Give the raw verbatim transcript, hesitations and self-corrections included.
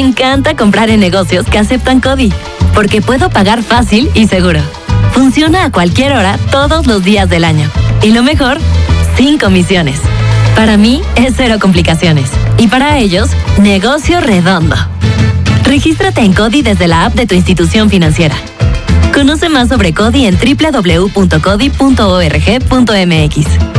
encanta comprar en negocios que aceptan CODI, porque puedo pagar fácil y seguro. Funciona a cualquier hora, todos los días del año. Y lo mejor, sin comisiones. Para mí, es cero complicaciones. Y para ellos, negocio redondo. Regístrate en CODI desde la app de tu institución financiera. Conoce más sobre CODI en doble u doble u doble u punto codi punto org punto m x.